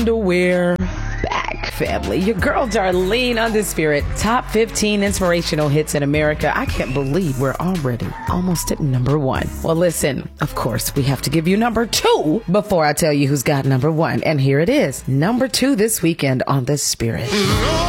We're back, family. Your girl Darlene Undisputed. Top 15 inspirational hits in America. I can't believe we're already almost at number 1. Well, listen, of course, we have to give you number 2 before I tell you who's got number 1. And here it is, number 2 this weekend on The Spirit.